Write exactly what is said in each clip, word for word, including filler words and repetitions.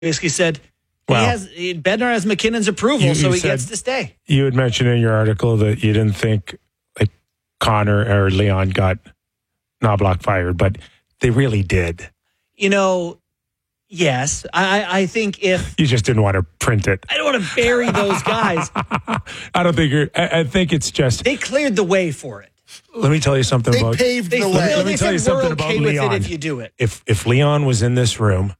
basically said well, he has he, Bednar has McKinnon's approval, you, so you he said, gets to stay. You had mentioned in your article that you didn't think like Connor or Leon got Knoblauch fired, but they really did. You know, yes. I, I think if... You just didn't want to print it. I don't want to bury those guys. I don't think you're... I, I think it's just... They cleared the way for it. Let me tell you something they about... They paved the they, way. Let me, let me they tell you something okay about with Leon. It if you do it. If, if Leon was in this room,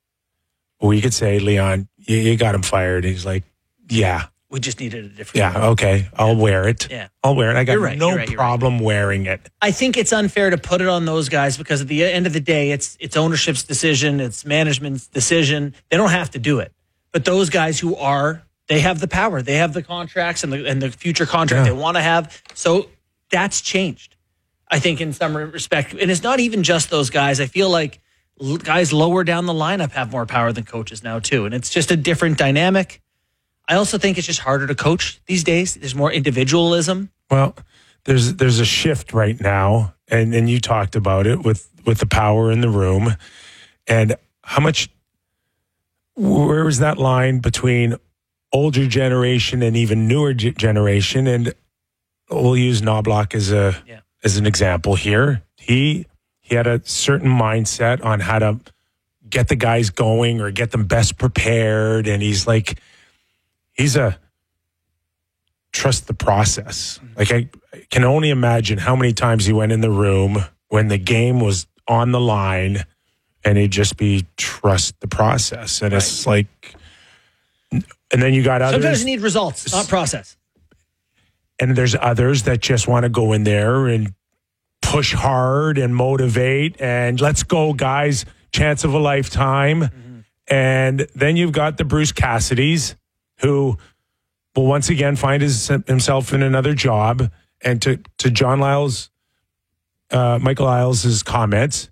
we could say, Leon, you, you got him fired. He's like, yeah. We just needed a different... Yeah, way. okay. I'll yeah. wear it. Yeah. I'll wear it. I got right, no right, problem right. wearing it. I think it's unfair to put it on those guys because at the end of the day, it's it's ownership's decision, it's management's decision. They don't have to do it. But those guys who are, they have the power. They have the contracts and the, and the future contract yeah. they want to have. So that's changed, I think, in some respect. And it's not even just those guys. I feel like guys lower down the lineup have more power than coaches now, too. And it's just a different dynamic. I also think it's just harder to coach these days. There's more individualism. Well, there's there's a shift right now, and, and you talked about it with, with the power in the room. And how much, where was that line between older generation and even newer g- generation? And we'll use Knoblauch as a yeah. as an example here. He he had a certain mindset on how to get the guys going or get them best prepared, and he's like, he's a trust the process. Like I, I can only imagine how many times he went in the room when the game was on the line, and he'd just be trust the process. And right. it's like, and then you got others. Sometimes you need results, not process. And there's others that just want to go in there and push hard and motivate and let's go, guys. Chance of a lifetime. Mm-hmm. And then you've got the Bruce Cassidys who will once again find his, himself in another job. And to, to John Lyles, uh, Michael Lyles' comments,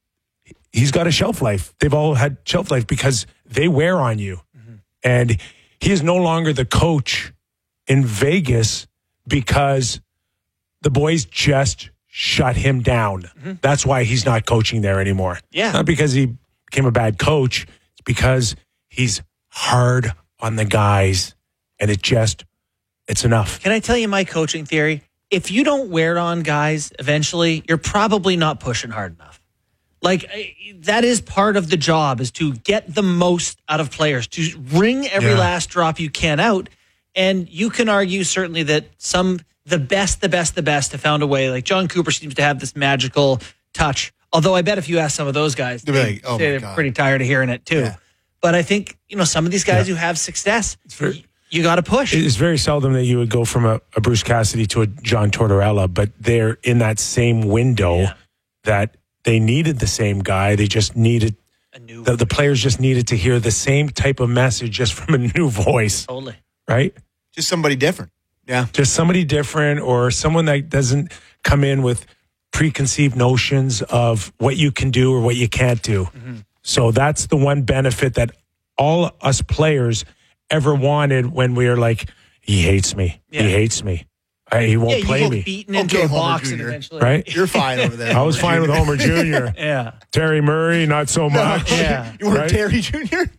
he's got a shelf life. They've all had shelf life because they wear on you. Mm-hmm. And he is no longer the coach in Vegas because the boys just shut him down. Mm-hmm. That's why he's not coaching there anymore. Yeah. Not because he became a bad coach. It's because he's hard on the guys, and it just, it's enough. Can I tell you my coaching theory? If you don't wear on guys eventually, you're probably not pushing hard enough. Like, that is part of the job, is to get the most out of players, to wring every yeah. last drop you can out. And you can argue certainly that some, the best, the best, the best have found a way. Like John Cooper seems to have this magical touch. Although I bet if you ask some of those guys, they like, oh say they're God. pretty tired of hearing it too. Yeah. But I think, you know, some of these guys yeah. who have success, very, you, you got to push. It's very seldom that you would go from a, a Bruce Cassidy to a John Tortorella, but they're in that same window yeah. that they needed the same guy. They just needed, a new the, the players just needed to hear the same type of message just from a new voice. Totally. Right? Just somebody different. Yeah. Just somebody different, or someone that doesn't come in with preconceived notions of what you can do or what you can't do. Mm-hmm. So that's the one benefit that all us players ever wanted when we were like, he hates me. Yeah. He hates me. I, he won't yeah, play you get me. beaten into okay, a Homer box Junior and eventually. Right? You're fine over there. I was fine Junior with Homer Junior Yeah. Terry Murray, not so much. No, yeah. You were right? Terry Junior?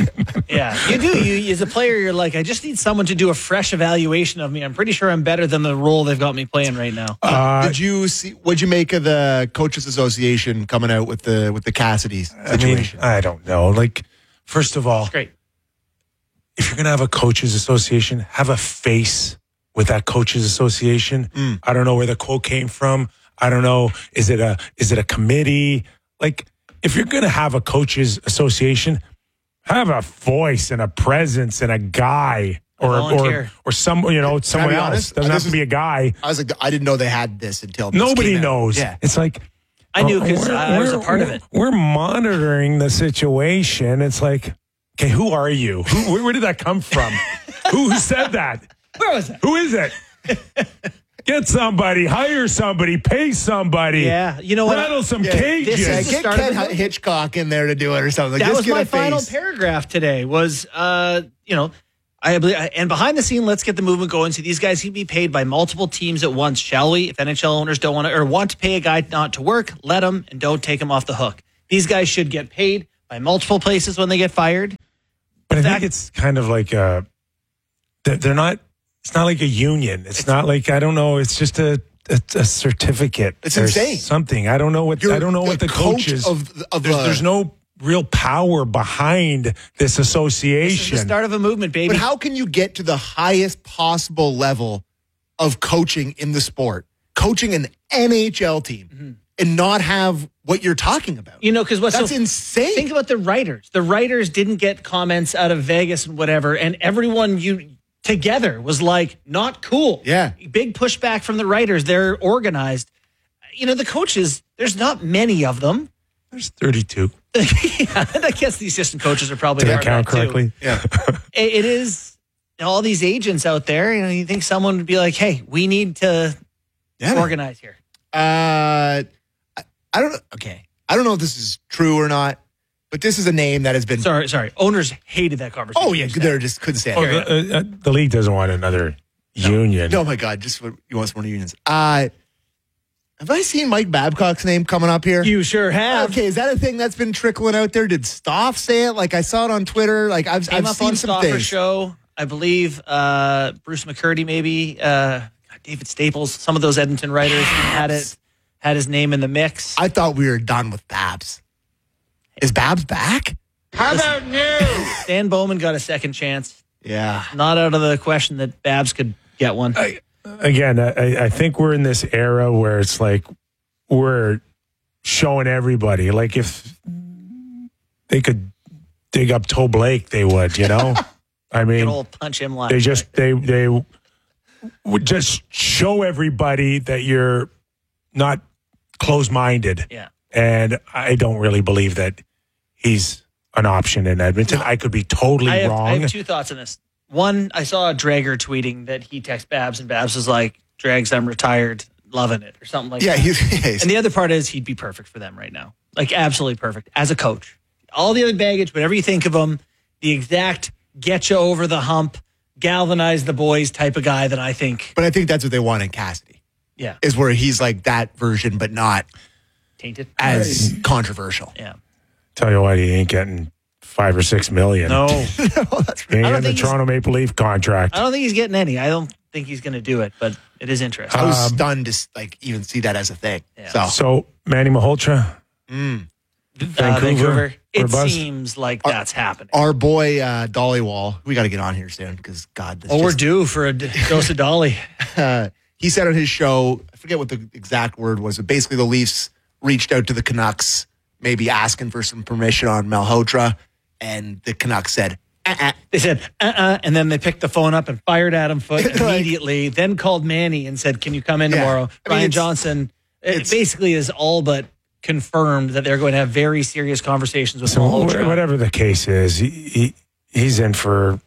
Yeah, you do. You as a player, you're like, I just need someone to do a fresh evaluation of me. I'm pretty sure I'm better than the role they've got me playing right now. Uh, Did you see? What'd you make of the Coaches Association coming out with the with the Cassidys situation? I mean, I don't know. Like, first of all, it's great. If you're gonna have a Coaches Association, have a face with that Coaches Association. Mm. I don't know where the quote came from. I don't know. Is it a is it a committee? Like, if you're gonna have a Coaches Association, have a voice and a presence and a guy or or or some you know someone else. Honest? Doesn't have to be a guy. I was like, I didn't know they had this until this nobody came knows. Yeah. It's like I knew because I was a part of it. We're monitoring the situation. It's like, okay, who are you? Who, where, where did that come from? who, who said that? Where was it? Who is it? Get somebody, hire somebody, pay somebody. Yeah, you know what? Rattle some yeah, cages. Yeah, get Ken Hitchcock in there to do it or something. That Just was get my a final face. paragraph today. Was uh, you know, I believe, and behind the scene, let's get the movement going. So these guys can be paid by multiple teams at once, shall we? If N H L owners don't want to or want to pay a guy not to work, let him and don't take him off the hook. These guys should get paid by multiple places when they get fired. But I That- think it's kind of like a, they're they're not, it's not like a union. It's, not like, I don't know, it's just a, a, a certificate. It's or insane. Something. I don't know what, You're I don't know what the coach, coach is. of, of there's, uh, there's no real power behind this This is association. the start of a movement, baby. But how can you get to the highest possible level of coaching in the sport, coaching an N H L team, Mm-hmm. and not have what you're talking about? You know, because what's That's so, insane. Think about the writers. The writers didn't get comments out of Vegas and whatever, and everyone you together was like, not cool. Yeah. Big pushback from the writers. They're organized. You know, the coaches, there's not many of them. There's thirty-two. Yeah, and I guess the assistant coaches are probably Did I part of count that, too. correctly? yeah. It, it is all these agents out there. You know, you think someone would be like, hey, we need to Yeah, man. organize here. Uh, I, I don't know. Okay. I don't know if this is true or not, but this is a name that has been. Sorry, sorry. Owners hated that conversation. Oh, yeah. They just couldn't stand Oh, it. the, uh, uh, the league doesn't want another union. Oh, my God. Just what you want some more unions. Uh, have I seen Mike Babcock's name coming up here? You sure have. Okay, is that a thing that's been trickling out there? Did Stoff say it? Like I saw it on Twitter. Like I've, Came I've up seen on some Stauffer's things. show. I believe uh, Bruce McCurdy, maybe uh, David Staples. Some of those Edmonton writers had it, had his name in the mix. I thought we were done with Babs. Is Babs back? How about new? Dan Bowman got a second chance. Yeah. Not out of the question that Babs could get one. I, again, I, I think we're in this era where it's like we're showing everybody. Like if they could dig up Toe Blake, they would, you know? I Good mean, old punch him line. they just, they, they would just show everybody that you're not close-minded. Yeah. And I don't really believe that he's an option in Edmonton. I could be totally I have, wrong. I have two thoughts on this. One, I saw a Drager tweeting that he texted Babs, and Babs was like, Drags, I'm retired, loving it, or something like Yeah. that. He's, he's, And the other part is he'd be perfect for them right now. Like, absolutely perfect as a coach. All the other baggage, whatever you think of him, the exact get you over the hump, galvanize the boys type of guy that I think, but I think that's what they want in Cassidy. yeah, Is where he's like that version, but not tainted. as controversial. Yeah. Tell you what, he ain't getting five or six million. No, Oh, that's He ain't I don't getting the think he's- Toronto Maple Leaf contract. I don't think he's getting any. I don't think he's going to do it, but it is interesting. I was Um, stunned to like even see that as a thing. Yeah. So So Manny Malhotra, Uh, Vancouver, Vancouver, or it bust? seems like that's happening. our boy uh, Dollywall, we got to get on here soon because God, this Oh, we're just- due for a d- dose of Dolly. uh, he said on his show, I forget what the exact word was, but basically the Leafs reached out to the Canucks, maybe asking for some permission on Malhotra, and the Canucks said, uh-uh. They said, uh-uh, and then they picked the phone up and fired Adam Foote Like- immediately, then called Manny and said, can you come in Yeah. tomorrow? I mean, Ryan it's- Johnson, it it's- basically is all but confirmed that they're going to have very serious conversations with so Malhotra. wh- whatever the case is, he, he he's in for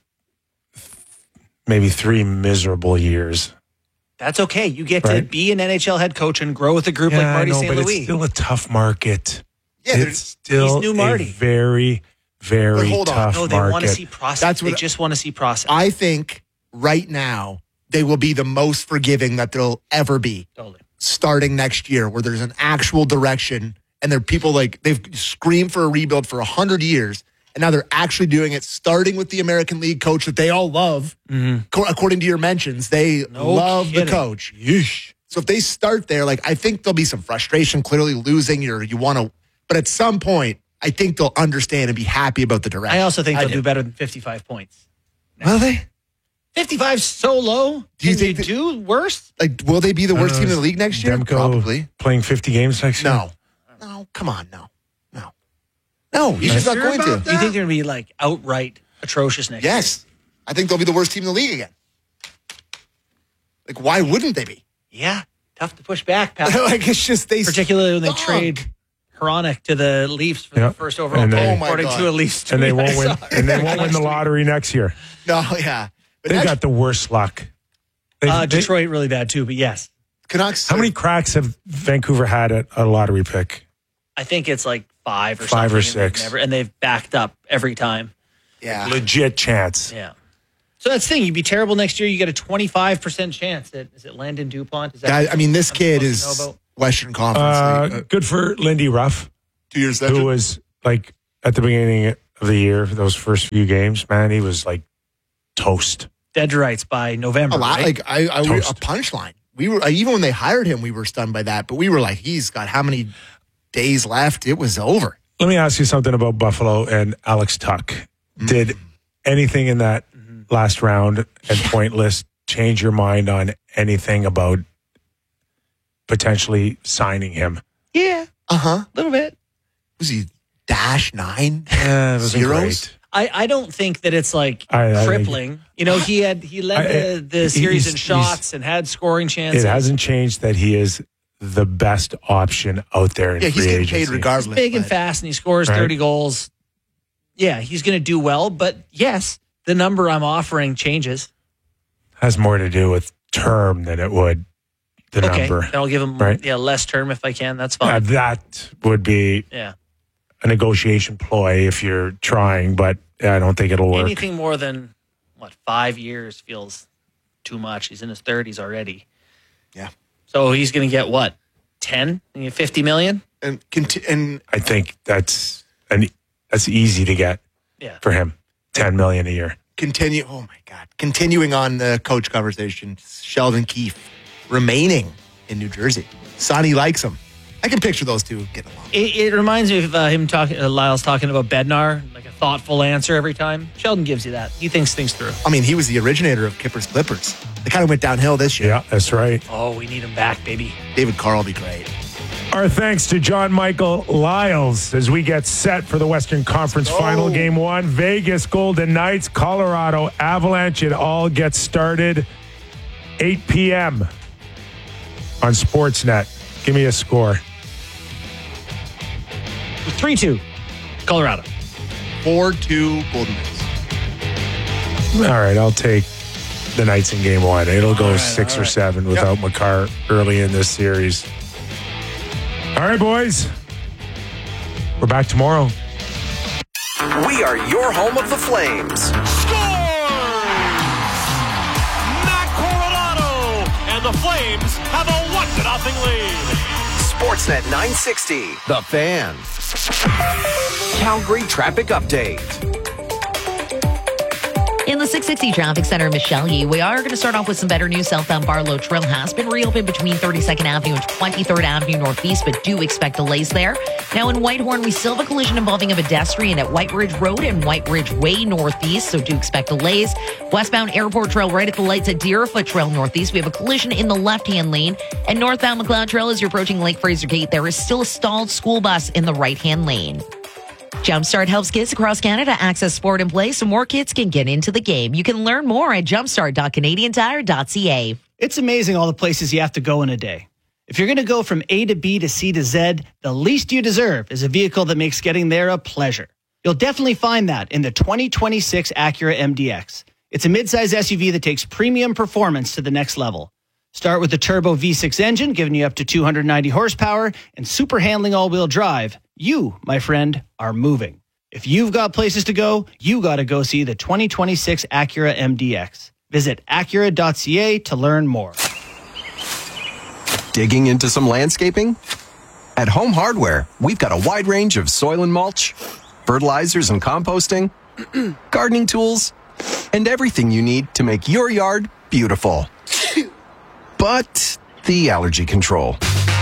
maybe three miserable years. That's okay. You get to Right. be an N H L head coach and grow with a group like Yeah, I Marty know, Saint but Louis. it's still a tough market. Yeah, it's there's- still he's new Marty. a very, very But hold on. tough No, they market. want to see process. That's they what- just want to see process. I think right now they will be the most forgiving that they'll ever be totally. starting next year, where there's an actual direction and there are people like they've screamed for a rebuild for a hundred years. And now they're actually doing it, starting with the American League coach that they all love. Co- according to your mentions, they No love kidding. the coach. Yeesh. So if they start there, like I think there'll be some frustration, clearly losing your, you want to, but at some point, I think they'll understand and be happy about the direction. I also think they'll do. do better than fifty-five points. Will they? fifty-five so low? Do you Can think you that- do worse? Like, will they be the worst Uh, team in the league next year? Demko Probably. playing fifty games next year. No. No, come on, no. No. No, he's just not Sure going to. about Do you think they're going to be like outright atrocious next year? Yes. I think they'll be the worst team in the league again. Like, why wouldn't they be? Yeah. Tough to push back, Pat. like, it's just they. Particularly when they stunk. trade Hronik to the Leafs for Yeah. the first overall And pick, they- Oh my according God. to a Leafs and they tweet I won't win. saw. And they won't win the lottery next year. No, yeah. But They've next, got the worst luck. They- Uh, they- Detroit really bad too, but yes. Canucks. How many cracks have Vancouver had at a lottery pick? I think it's like five or Five or something, and they've six. never- and they've backed up every time. Yeah. Legit chance. Yeah. So that's the thing. You'd be terrible next year. You get a twenty-five percent chance that is it Landon DuPont? Is that Guy, I mean, this I'm kid supposed to is know about? Western Conference Uh, League. Uh, good for Lindy Ruff, two years who was like at the beginning of the year, for those first few games, man, he was like toast. Dead to rights by November. A lot, right? like I, I a punchline. We were even when they hired him, we were stunned by that. But we were like, he's got how many days left? It was over. Let me ask you something about Buffalo and Alex Tuck. Mm-hmm. Did anything in that mm-hmm. last round and point list change your mind on anything about potentially signing him? Yeah. Uh huh. A little bit. Was he dash nine uh, zeros? Great. I, I don't think that it's like I, I crippling. Think, you know, he had he led I, the, the series in shots and had scoring chances. It hasn't changed that he is the best option out there in yeah, free he's getting agency. paid regardless. He's big but, and fast, and he scores right. thirty goals. Yeah, he's going to do well. But yes, the number I'm offering changes. Has more to do with term than it would the okay, number. Okay, I'll give him right? yeah less term if I can. That's fine. Uh, that would be yeah. a negotiation ploy if you're trying, but I don't think it'll work. Anything more than, what, five years feels too much. He's in his thirties already. Yeah. So he's going to get, what, ten? fifty million? And, conti- and I think that's an, that's easy to get yeah. for him. ten million a year. Continue. Oh, my God. Continuing on the coach conversation, Sheldon Keefe remaining in New Jersey. Sonny likes him. I can picture those two getting along. It, it reminds me of uh, him talking, uh, Lyles talking about Bednar, like a thoughtful answer every time. Sheldon gives you that. He thinks things through. I mean, he was the originator of Kippers Clippers. They kind of went downhill this year. Yeah, that's right. Oh, we need him back, baby. David Carr will be great. Our thanks to John Michael Lyles as we get set for the Western Conference oh. Final Game one. Vegas Golden Knights, Colorado Avalanche. It all gets started eight p.m. on Sportsnet. Give me a score. three two, Colorado. four two, Golden Knights. All right, I'll take the Knights in game one. It'll go right, six or right. seven without yep. Makar early in this series. All right, boys. We're back tomorrow. We are your home of the Flames. Score! Matt Coronado! And the Flames have a one to nothing lead. Sportsnet nine sixty, The Fan. Calgary traffic update. In the six sixty Traffic Center, Michelle Yee, we are going to start off with some better news. Southbound Barlow Trail has been reopened between thirty-second Avenue and twenty-third Avenue Northeast, but do expect delays there. Now in Whitehorn, we still have a collision involving a pedestrian at White Ridge Road and White Ridge Way Northeast, so do expect delays. Westbound Airport Trail right at the lights at Deerfoot Trail Northeast, we have a collision in the left-hand lane. And northbound McLeod Trail, as you're approaching Lake Fraser Gate, there is still a stalled school bus in the right-hand lane. Jumpstart helps kids across Canada access sport and play so more kids can get into the game. You can learn more at jumpstart dot canadian tire dot c a. It's amazing all the places you have to go in a day. If you're going to go from A to B to C to Z, the least you deserve is a vehicle that makes getting there a pleasure. You'll definitely find that in the twenty twenty-six Acura M D X. It's a midsize S U V that takes premium performance to the next level. Start with the turbo V six engine, giving you up to two hundred ninety horsepower and super handling all-wheel drive. You, my friend, are moving. If you've got places to go, you got to go see the twenty twenty-six Acura M D X. Visit acura dot c a to learn more. Digging into some landscaping? At Home Hardware, we've got a wide range of soil and mulch, fertilizers and composting, gardening tools, and everything you need to make your yard beautiful. But the allergy control.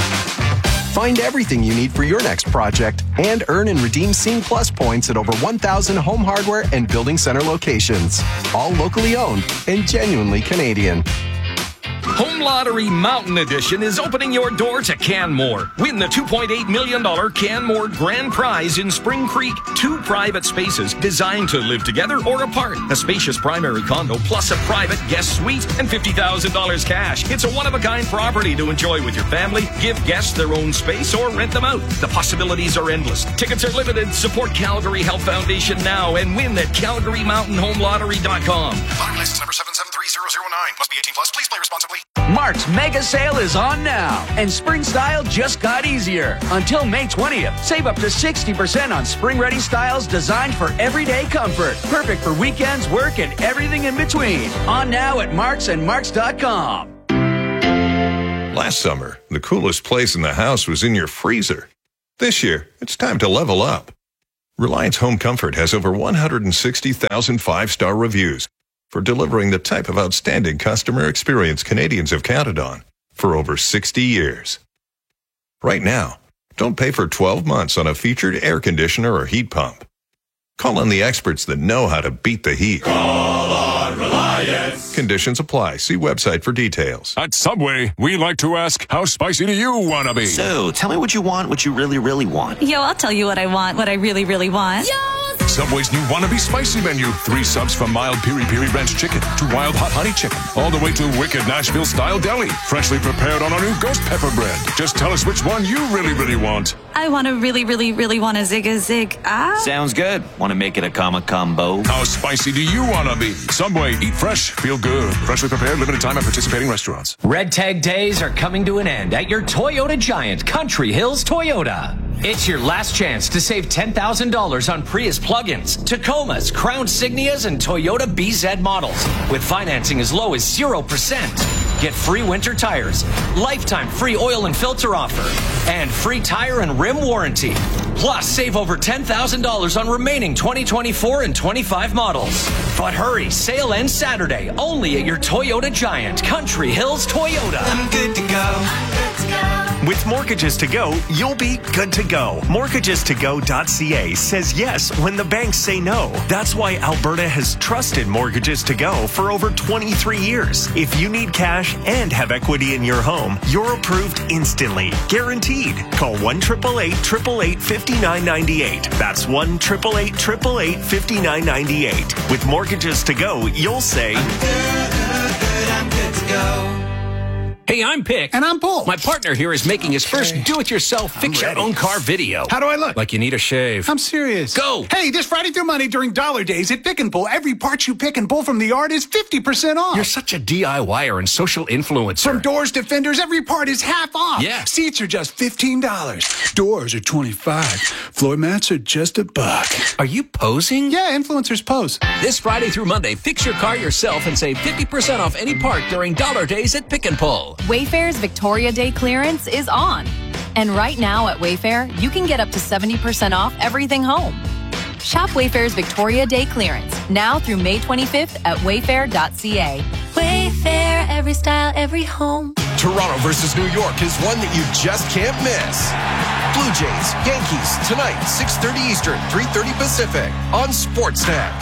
Find everything you need for your next project and earn and redeem Scene Plus points at over one thousand Home Hardware and Building Center locations. All locally owned and genuinely Canadian. Home Lottery Mountain Edition is opening your door to Canmore. Win the two point eight million dollars Canmore Grand Prize in Spring Creek. Two private spaces designed to live together or apart. A spacious primary condo plus a private guest suite and fifty thousand dollars cash. It's a one-of-a-kind property to enjoy with your family. Give guests their own space or rent them out. The possibilities are endless. Tickets are limited. Support Calgary Health Foundation now and win at calgary mountain home lottery dot com. Lottery license number seven seven three zero zero nine. Must be eighteen plus. Please play responsibly. Mark's mega sale is on now, and spring style just got easier. Until May twentieth, save up to sixty percent on spring-ready styles designed for everyday comfort. Perfect for weekends, work, and everything in between. On now at Marks and Marks dot com. Last summer, the coolest place in the house was in your freezer. This year, it's time to level up. Reliance Home Comfort has over one hundred sixty thousand five-star reviews for delivering the type of outstanding customer experience Canadians have counted on for over sixty years. Right now, don't pay for twelve months on a featured air conditioner or heat pump. Call on the experts that know how to beat the heat. Call on Reliance. Conditions apply. See website for details. At Subway, we like to ask, how spicy do you want to be? So, tell me what you want, what you really, really want. Yo, I'll tell you what I want, what I really, really want. Yo! Subway's new Wannabe Spicy menu. Three subs from mild piri piri ranch chicken to wild hot honey chicken, all the way to wicked Nashville style deli, freshly prepared on our new ghost pepper bread. Just tell us which one you really, really want. I want to really, really, really want a zig a zig. Ah. Sounds good. Want to make it a comma combo? How spicy do you want to be? Subway, eat fresh, feel good. Freshly prepared, limited time at participating restaurants. Red Tag Days are coming to an end at your Toyota Giant, Country Hills Toyota. It's your last chance to save ten thousand dollars on Prius plug-ins, Tacomas, Crown Signias, and Toyota B Z models with financing as low as zero percent. Get free winter tires, lifetime free oil and filter offer, and free tire and rim warranty. Plus, save over ten thousand dollars on remaining twenty twenty-four and twenty-five models. But hurry, sale ends Saturday, only at your Toyota Giant, Country Hills Toyota. I'm good to go. I'm good to go. With Mortgages to Go, you'll be good to go. mortgages to go dot c a says yes when the banks say no. That's why Alberta has trusted Mortgages to Go for over twenty-three years. If you need cash and have equity in your home, you're approved instantly. Guaranteed. Call one eight eight eight, eight eight eight, five nine nine eight. That's one eight eight eight, eight eight eight, five nine nine eight. With Mortgages to Go, you'll say, I'm good, good, good, I'm good to go. Hey, I'm Pick. And I'm Paul. My partner here is making his first do-it-yourself fix-your-own-car video. How do I look? Like you need a shave. I'm serious. Go! Hey, this Friday through Monday during Dollar Days at Pick and Pull, every part you pick and pull from the yard is fifty percent off. You're such a DIYer and social influencer. From doors to fenders, every part is half off. Yeah. Seats are just fifteen dollars. Doors are twenty-five dollars. Floor mats are just a buck. Are you posing? Yeah, influencers pose. This Friday through Monday, fix your car yourself and save fifty percent off any part during Dollar Days at Pick and Pull. Wayfair's Victoria Day clearance is on. And right now at Wayfair, you can get up to seventy percent off everything home. Shop Wayfair's Victoria Day clearance now through May twenty-fifth at wayfair dot c a. Wayfair, every style, every home. Toronto versus New York is one that you just can't miss. Blue Jays, Yankees, tonight, six thirty Eastern, three thirty Pacific on Sportsnet.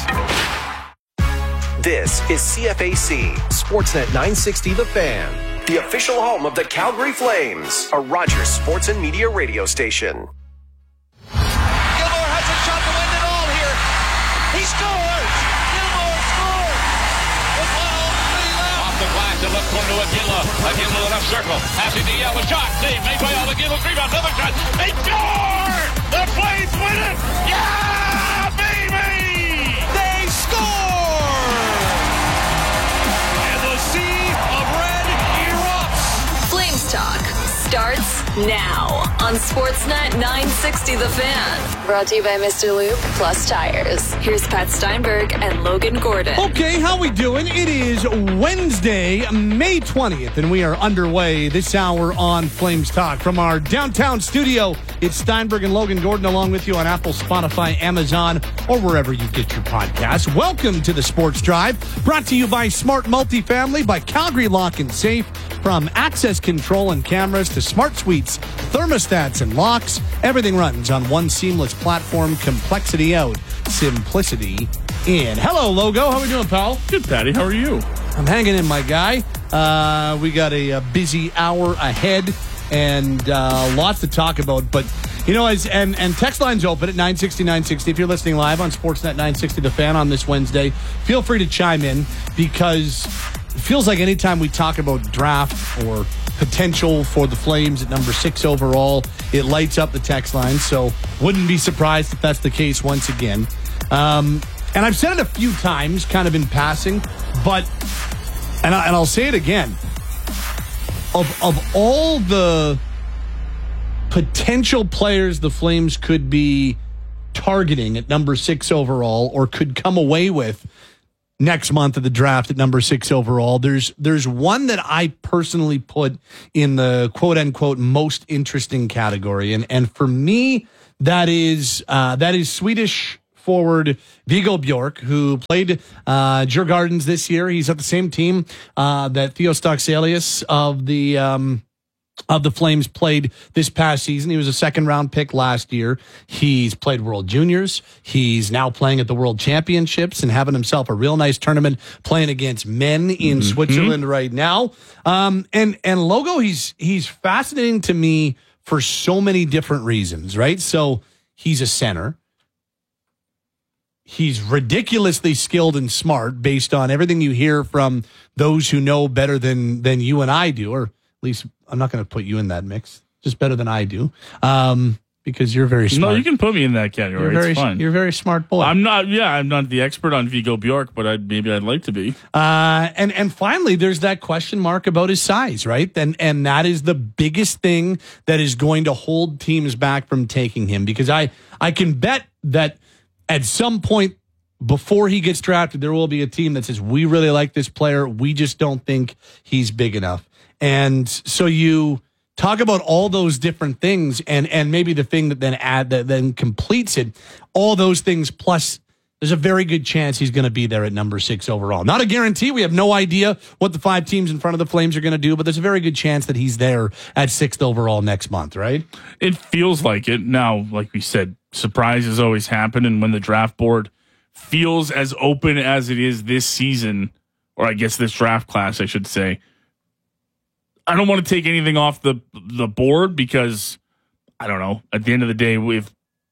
This is C F A C, Sportsnet nine sixty The Fan, the official home of the Calgary Flames, a Rogers Sports and Media radio station. Gilmore has a shot to win it all here. He scores! Gilmore scores! With one oh three left. Off the glass, the left corner to Aguila. Aguila to the left circle. Passing the yellow shot. Save made by Aguila. Rebound, another shot. They score! The Flames win it! Yeah, baby! They score! And the sea of red erupts. Flames Talk starts now on Sportsnet nine sixty The Fan. Brought to you by Mister Lube Plus Tires. Here's Pat Steinberg and Logan Gordon. Okay, how we doing? It is Wednesday, May twentieth, and we are underway this hour on Flames Talk. From our downtown studio, it's Steinberg and Logan Gordon along with you on Apple, Spotify, Amazon, or wherever you get your podcasts. Welcome to the Sports Drive, brought to you by Smart Multifamily, by Calgary Lock and Safe. From access control and cameras to smart suites, thermostats and locks, everything runs on one seamless platform. Complexity out, simplicity in. Hello, Logo. How are we doing, pal? Good, Patty. How are you? I'm hanging in, my guy. Uh, we got a, a busy hour ahead and uh, lots to talk about. But, you know, as and, and text line's open at nine sixty, nine sixty. If you're listening live on Sportsnet nine sixty The Fan on this Wednesday, feel free to chime in because it feels like anytime we talk about draft or potential for the Flames at number six overall, it lights up the text line. So wouldn't be surprised if that's the case once again. Um, and I've said it a few times, kind of in passing, but, and, I, and I'll say it again, of, of all the potential players the Flames could be targeting at number six overall or could come away with next month at the draft at number six overall, there's there's one that I personally put in the quote unquote most interesting category. And and for me, that is uh, that is Swedish forward Viggo Bjork, who played uh, Djurgårdens this year. He's at the same team uh, that Theo Stockselius of the um, of the Flames played this past season. He was a second round pick last year. He's played World Juniors. He's now playing at the World Championships and having himself a real nice tournament playing against men in mm-hmm. Switzerland right now. Um, and and Logo, he's he's fascinating to me for so many different reasons, right? So he's a center. He's ridiculously skilled and smart based on everything you hear from those who know better than than you and I do, or at least I'm not going to put you in that mix, just better than I do, um, because you're very smart. No, you can put me in that category. You're very, it's fine. You're a very smart boy. I'm not, yeah, I'm not the expert on Viggo Bjork, but I'd, maybe I'd like to be. Uh, and, and finally, there's that question mark about his size, right? And, and that is the biggest thing that is going to hold teams back from taking him, because I, I can bet that at some point before he gets drafted, there will be a team that says, we really like this player. We just don't think he's big enough. And so you talk about all those different things, and, and maybe the thing that then add that then completes it, all those things, plus there's a very good chance he's going to be there at number six overall. Not a guarantee. We have no idea what the five teams in front of the Flames are going to do, but there's a very good chance that he's there at sixth overall next month, right? It feels like it. Now, like we said, surprises always happen, and when the draft board feels as open as it is this season, or I guess this draft class, I should say, I don't want to take anything off the the board because, I don't know, at the end of the day, if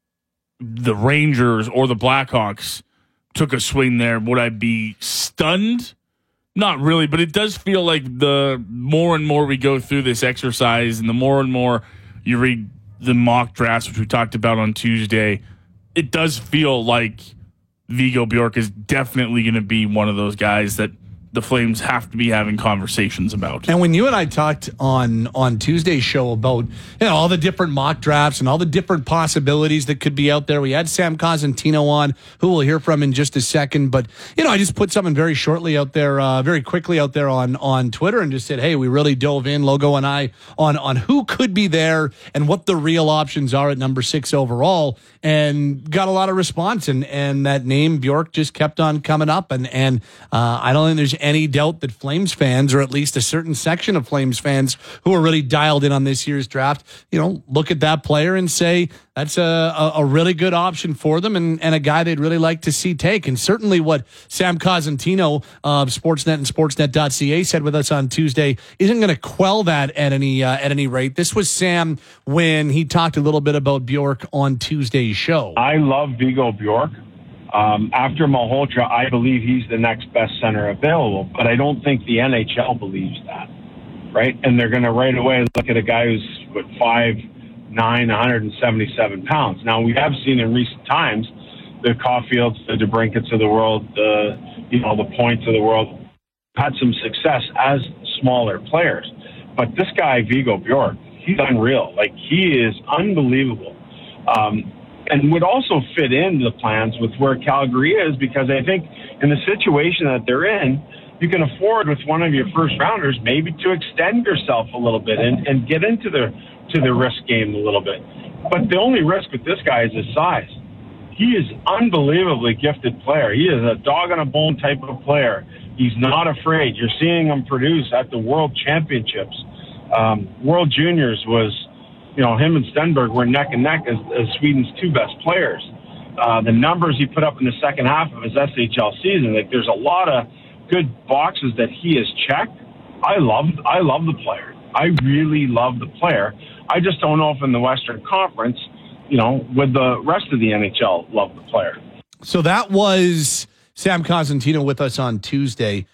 the Rangers or the Blackhawks took a swing there, would I be stunned? Not really, but it does feel like the more and more we go through this exercise and the more and more you read the mock drafts, which we talked about on Tuesday, it does feel like Viggo Bjork is definitely going to be one of those guys that the Flames have to be having conversations about. And when you and I talked on on Tuesday's show about, you know, all the different mock drafts and all the different possibilities that could be out there, we had Sam Cosentino on, who we'll hear from in just a second. But, you know, I just put something very shortly out there, uh, very quickly out there on, on Twitter and just said, hey, we really dove in, Logo and I, on, on who could be there and what the real options are at number six overall, and got a lot of response. And, and that name, Bjork, just kept on coming up. And, and uh, I don't think there's any doubt that Flames fans, or at least a certain section of Flames fans who are really dialed in on this year's draft, you know, look at that player and say that's a, a, a really good option for them, and, and a guy they'd really like to see take. And certainly what Sam Cosentino of Sportsnet and Sportsnet dot C A said with us on Tuesday isn't going to quell that at any uh, at any rate. This was Sam when he talked a little bit about Bjork on Tuesday's show. I love Viggo Bjork. Um, after Malhotra, I believe he's the next best center available, but I don't think the N H L believes that, right? And they're going to right away look at a guy who's, what, five nine, one hundred seventy-seven pounds. Now, we have seen in recent times the Caulfields, the DeBrincats of the world, the, you know, the Points of the world had some success as smaller players. But this guy, Viggo Bjork, he's unreal. Like, he is unbelievable. Um, and would also fit into the plans with where Calgary is, because I think in the situation that they're in, you can afford with one of your first rounders maybe to extend yourself a little bit and, and get into the to the risk game a little bit. But the only risk with this guy is his size. He is unbelievably gifted player. He is a dog on a bone type of player. He's not afraid. You're seeing him produce at the World Championships. Um, World Juniors was, you know, him and Stenberg were neck and neck as, as Sweden's two best players. Uh, the numbers he put up in the second half of his S H L season, like, there's a lot of good boxes that he has checked. I love, I love the player. I really love the player. I just don't know if in the Western Conference, you know, with the rest of the N H L love the player. So that was Sam Cosentino with us on Tuesday.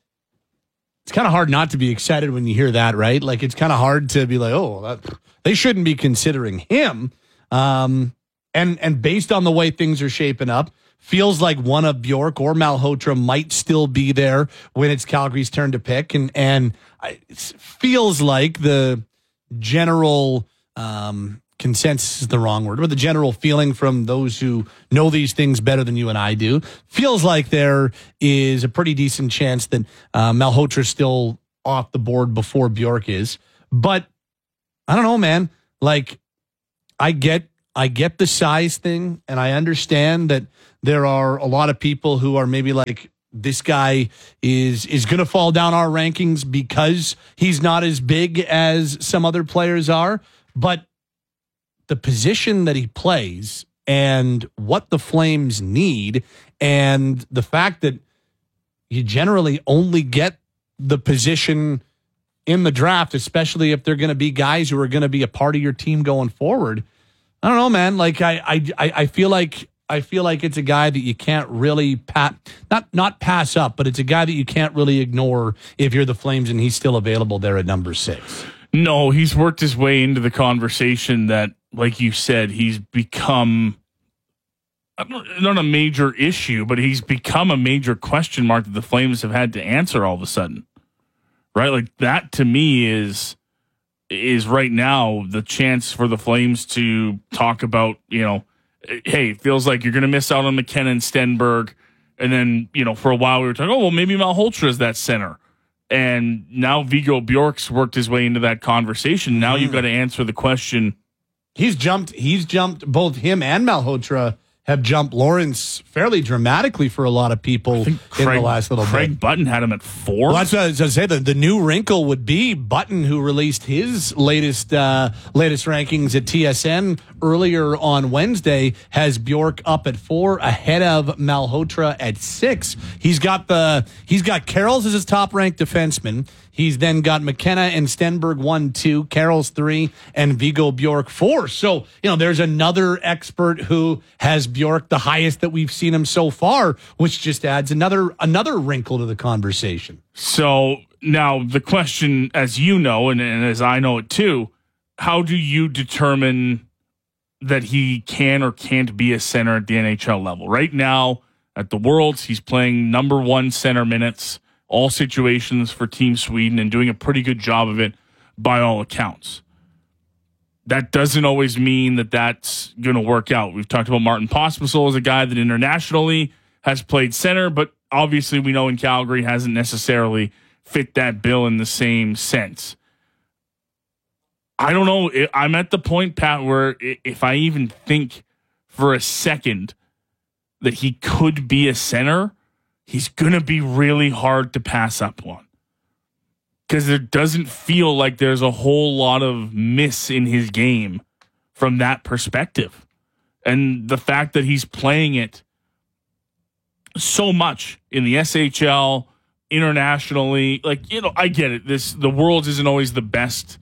It's kind of hard not to be excited when you hear that, right? Like, it's kind of hard to be like, oh, that, they shouldn't be considering him. Um, and and based on the way things are shaping up, feels like one of Bjork or Malhotra might still be there when it's Calgary's turn to pick. And, and it feels like the general um, consensus is the wrong word, but the general feeling from those who know these things better than you and I do feels like there is a pretty decent chance that uh, Malhotra is still off the board before Bjork is. But I don't know, man. Like, I get I get the size thing, and I understand that there are a lot of people who are maybe like, this guy is is going to fall down our rankings because he's not as big as some other players are. But the position that he plays and what the Flames need, and the fact that you generally only get the position in the draft, especially if they're going to be guys who are going to be a part of your team going forward. I don't know, man. Like I, I, I feel like I feel like it's a guy that you can't really pat, not not pass up, but it's a guy that you can't really ignore if you're the Flames and he's still available there at number six. No, he's worked his way into the conversation that, like you said, he's become not a major issue, but he's become a major question mark that the Flames have had to answer all of a sudden. Right? Like that to me is is right now the chance for the Flames to talk about, you know, hey, it feels like you're going to miss out on McKenna and Stenberg. And then, you know, for a while we were talking, oh, well, maybe Malhotra is that center. And now Viggo Bjork's worked his way into that conversation. Now mm. you've got to answer the question. He's jumped, he's jumped, both him and Malhotra have jumped Lawrence fairly dramatically for a lot of people Craig, in the last little Craig bit. Button had him at four. Well, that's what I was going to say. The, the new wrinkle would be Button, who released his latest uh, latest rankings at T S N earlier on Wednesday, has Bjork up at four, ahead of Malhotra at six. He's got the he's got Carroll's as his top ranked defenseman. He's then got McKenna and Stenberg one, two, Carroll's three, and Viggo Bjork four. So, you know, there's another expert who has Bjork the highest that we've seen him so far, which just adds another another wrinkle to the conversation. So now the question, as you know, and, and as I know it too, how do you determine that he can or can't be a center at the N H L level? Right now at the Worlds, he's playing number one center minutes, all situations for Team Sweden, and doing a pretty good job of it by all accounts. That doesn't always mean that that's going to work out. We've talked about Martin Pospisil as a guy that internationally has played center, but obviously we know in Calgary hasn't necessarily fit that bill in the same sense. I don't know. I'm at the point, Pat, where if I even think for a second that he could be a center, he's going to be really hard to pass up on, because there doesn't feel like there's a whole lot of miss in his game from that perspective. And the fact that he's playing it so much in the S H L, internationally, like, you know, I get it. This, the Worlds isn't always the best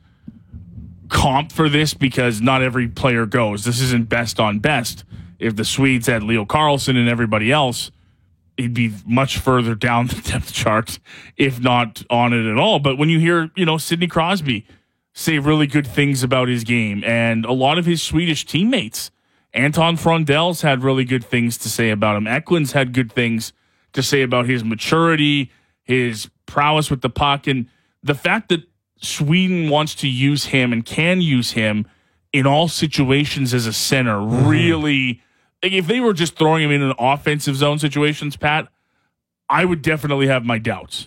comp for this because not every player goes. This isn't best on best. If the Swedes had Leo Carlsson and everybody else, he'd be much further down the depth chart, if not on it at all. But when you hear, you know, Sidney Crosby say really good things about his game, and a lot of his Swedish teammates, Anton Frondell's had really good things to say about him. Eklund's had good things to say about his maturity, his prowess with the puck, and the fact that Sweden wants to use him and can use him in all situations as a center mm. really. Like, if they were just throwing him in an offensive zone situations, Pat, I would definitely have my doubts.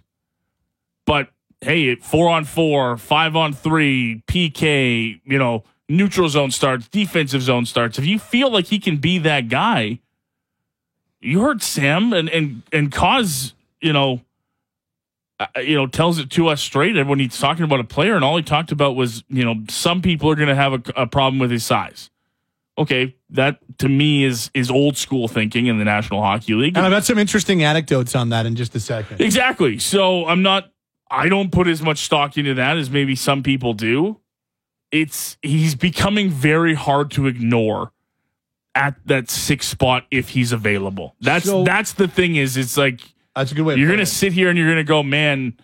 But hey, four on four, five on three, P K, you know, neutral zone starts, defensive zone starts. If you feel like he can be that guy, you heard Sam and and and Cause, you know, uh, you know, tells it to us straight. And when he's talking about a player, and all he talked about was, you know, some people are going to have a, a problem with his size. Okay, that to me is is old school thinking in the National Hockey League. And I've got some interesting anecdotes on that in just a second. Exactly. So I'm not, I don't put as much stock into that as maybe some people do. It's, he's becoming very hard to ignore at that sixth spot if he's available. That's so, that's the thing is, it's like, that's a good way. You're going to sit here and you're going to go, man,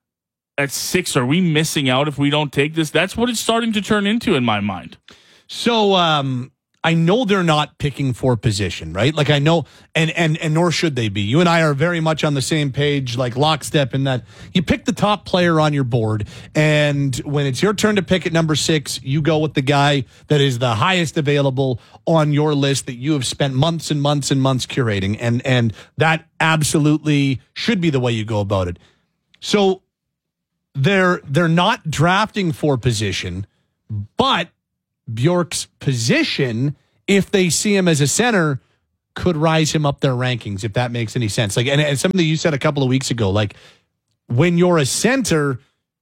at six, are we missing out if we don't take this? That's what it's starting to turn into in my mind. So, um, I know they're not picking for position, right? Like I know, and, and, and nor should they be. You and I are very much on the same page, like lockstep in that you pick the top player on your board. And when it's your turn to pick at number six, you go with the guy that is the highest available on your list that you have spent months and months and months curating. And, and that absolutely should be the way you go about it. So they're, they're not drafting for position, but Bjork's position if they see him as a center, could rise him up their rankings, if that makes any sense. Like, and, and something you said a couple of weeks ago, like when you're a center,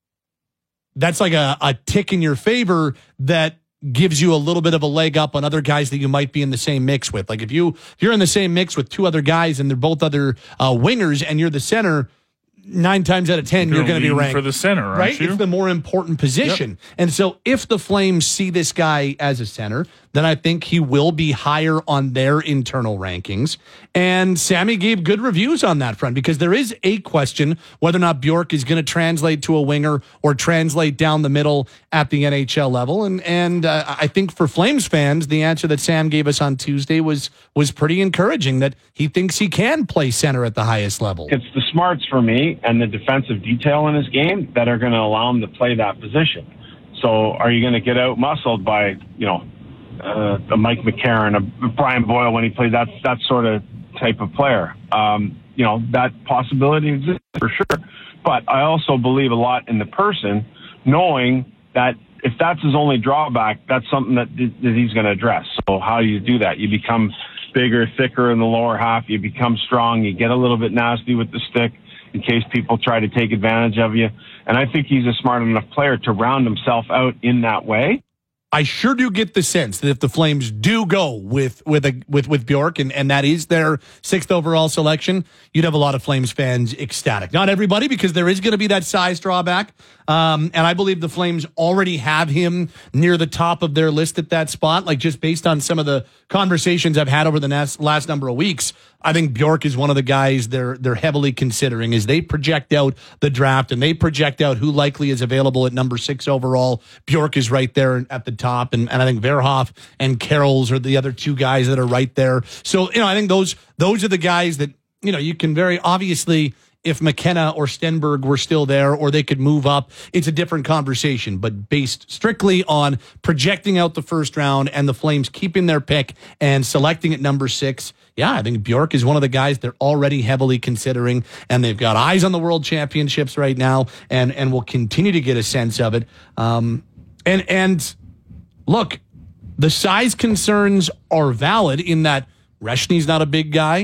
that's like a, a tick in your favor that gives you a little bit of a leg up on other guys that you might be in the same mix with. Like if you if you're in the same mix with two other guys and they're both other uh, wingers and you're the center, nine times out of ten, you're, you're going to be ranked for the center, aren't right? you? It's the more important position. Yep. And so if the Flames see this guy as a center, then I think he will be higher on their internal rankings. And Sammy gave good reviews on that front because there is a question whether or not Bjork is going to translate to a winger or translate down the middle at the N H L level. And and uh, I think for Flames fans, the answer that Sam gave us on Tuesday was was pretty encouraging, that he thinks he can play center at the highest level. It's the smarts for me and the defensive detail in his game that are going to allow him to play that position. So are you going to get out muscled by, you know, uh, a Mike McCarron, a Brian Boyle when he played that that sort of type of player? Um, you know, that possibility exists for sure. But I also believe a lot in the person, knowing that if that's his only drawback, that's something that, that he's going to address. So how do you do that? You become bigger, thicker in the lower half. You become strong. You get a little bit nasty with the stick in case people try to take advantage of you. And I think he's a smart enough player to round himself out in that way. I sure do get the sense that if the Flames do go with with a with with Bjork and, and that is their sixth overall selection, you'd have a lot of Flames fans ecstatic. Not everybody, because there is going to be that size drawback. Um, and I believe the Flames already have him near the top of their list at that spot. Like just based on some of the conversations I've had over the last, last number of weeks, I think Bjork is one of the guys they're they're heavily considering as they project out the draft and they project out who likely is available at number six overall. Bjork is right there at the top, and, and I think Verhoff and Carroll's are the other two guys that are right there. So, you know, I think those those are the guys that, you know, you can very obviously, if McKenna or Stenberg were still there or they could move up, it's a different conversation. But based strictly on projecting out the first round and the Flames keeping their pick and selecting at number six, yeah, I think Bjork is one of the guys they're already heavily considering, and they've got eyes on the World Championships right now, and and will continue to get a sense of it. Um, and and look, the size concerns are valid in that Reshny's not a big guy,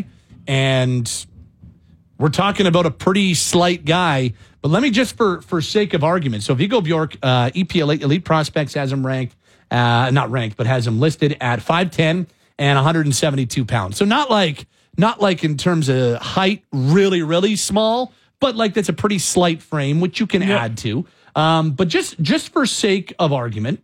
and we're talking about a pretty slight guy. But let me just, for for sake of argument, so if you go Bjork, uh, E P L Elite Prospects has him ranked, uh, not ranked, but has him listed at five ten and one hundred seventy-two pounds. So not like not like in terms of height, really, really small, but like that's a pretty slight frame, which you can yep. add to. Um, but just just for sake of argument,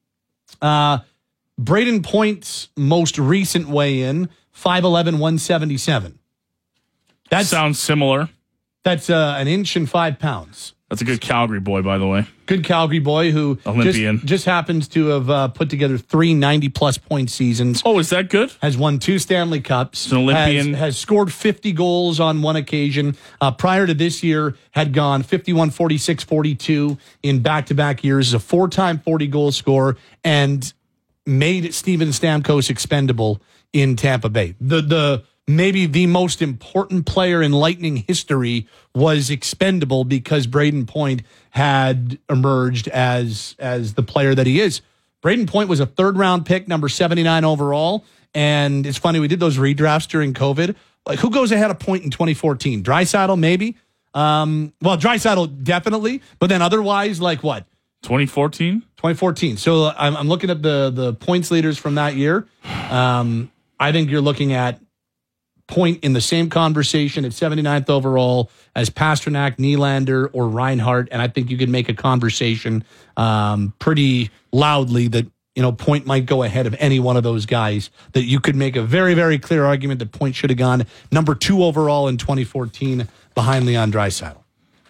uh, Braden Point's most recent weigh-in, five eleven, one seventy-seven. That sounds similar. That's uh, an inch and five pounds. That's a good Calgary boy, by the way. Good Calgary boy who Olympian. Just, just happens to have uh, put together three ninety-plus point seasons. Oh, is that good? Has won two Stanley Cups. It's an Olympian. Has, has scored fifty goals on one occasion. Uh, prior to this year, had gone fifty-one, forty-six, forty-two in back-to-back years. Is a four-time forty-goal scorer and made Steven Stamkos expendable in Tampa Bay. The the maybe the most important player in Lightning history was expendable because Braden Point had emerged as as the player that he is. Braden Point was a third round pick, number seventy-nine overall. And it's funny, we did those redrafts during COVID. Like, who goes ahead of Point in twenty fourteen? Draisaitl, maybe? Um, well, Draisaitl, definitely. But then otherwise, like what? twenty fourteen? twenty fourteen. So uh, I'm, I'm looking at the, the points leaders from that year. Um, I think you're looking at Point in the same conversation at seventy-ninth overall as Pasternak, Nylander, or Reinhart, and I think you could make a conversation um, pretty loudly that, you know, Point might go ahead of any one of those guys. That you could make a very, very clear argument that Point should have gone number two overall in twenty fourteen behind Leon Draisaitl.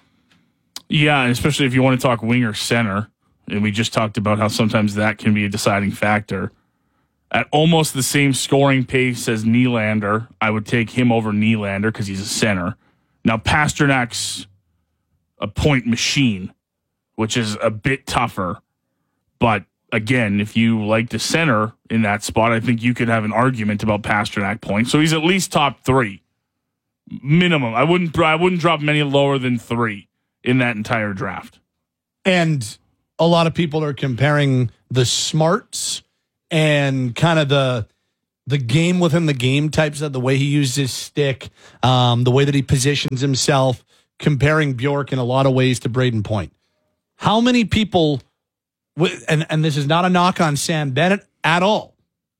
Yeah, and especially if you want to talk winger center, and we just talked about how sometimes that can be a deciding factor. At almost the same scoring pace as Nylander, I would take him over Nylander because he's a center. Now, Pasternak's a point machine, which is a bit tougher. But again, if you like the center in that spot, I think you could have an argument about Pasternak Point. So he's at least top three, minimum. I wouldn't. I wouldn't drop many lower than three in that entire draft. And a lot of people are comparing the smarts and kind of the the game within the game types of the way he uses his stick, um, the way that he positions himself, comparing Bjork in a lot of ways to Braden Point. How many people, and, and this is not a knock on Sam Bennett at all,